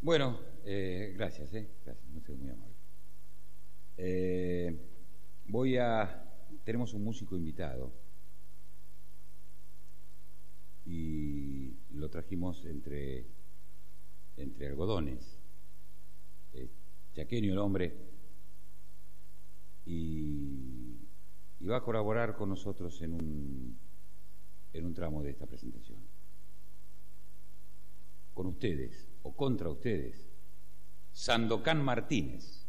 Bueno, gracias, gracias, no sé, muy amable. Tenemos un músico invitado y lo trajimos entre algodones. Chaqueño el hombre y va a colaborar con nosotros en un tramo de esta presentación. Con ustedes, o contra ustedes, Sandokan Martínez.